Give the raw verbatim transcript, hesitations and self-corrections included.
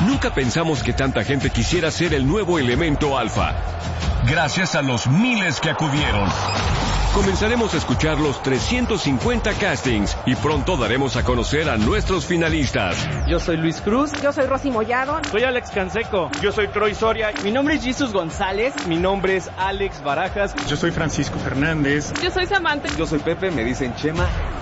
Nunca pensamos que tanta gente quisiera ser el nuevo elemento alfa. Gracias a los miles que acudieron. Comenzaremos a escuchar los trescientos cincuenta castings y pronto daremos a conocer a nuestros finalistas. Yo soy Luis Cruz. Yo soy Rosy Mollado. Soy Alex Canseco. Yo soy Troy Soria. Mi nombre es Jesus González. Mi nombre es Alex Barajas. Yo soy Francisco Fernández. Yo soy Samantha. Yo soy Pepe, me dicen Chema.